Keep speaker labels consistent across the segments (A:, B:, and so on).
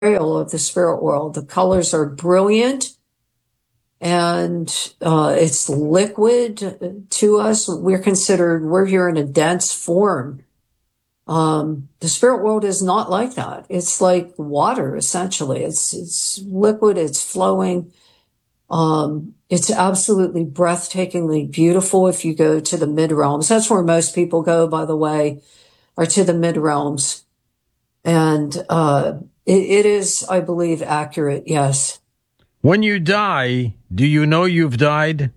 A: of the spirit world. The colors are brilliant, and it's liquid to us. We're here in a dense form. The spirit world is not like that. It's like water, essentially. It's liquid, it's flowing. It's absolutely breathtakingly beautiful if you go to the mid realms. That's where most people go, by the way, are to the mid realms. And it is, I believe, accurate, yes.
B: When you die, do you know you've died?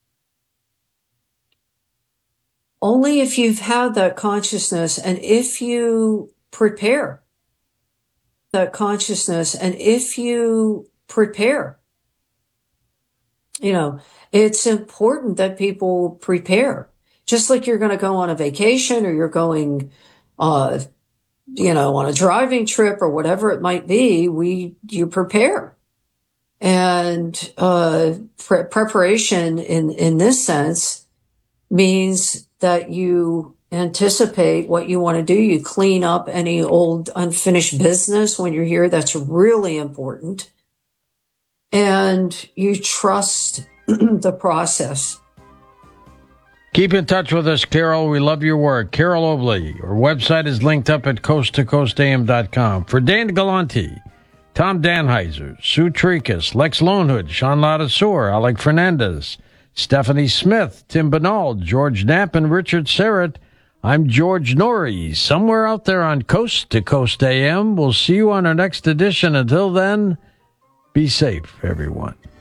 A: Only if you've had that consciousness and if you prepare that consciousness and if you prepare. You know, it's important that people prepare. Just like you're going to go on a vacation or you're going, on a driving trip or whatever it might be, you prepare. And preparation in this sense means that you anticipate what you want to do. You clean up any old unfinished business when you're here. That's really important. And you trust the process.
B: Keep in touch with us, Carol. We love your work. Carol Obley. Our website is linked up at coasttocoastam.com. For Dan Galante, Tom Danheiser, Sue Tricus, Lex Lonehood, Sean Ladasur, Alec Fernandez, Stephanie Smith, Tim Bernal, George Knapp, and Richard Serrett, I'm George Norrie, somewhere out there on Coast to Coast AM. We'll see you on our next edition. Until then, be safe, everyone.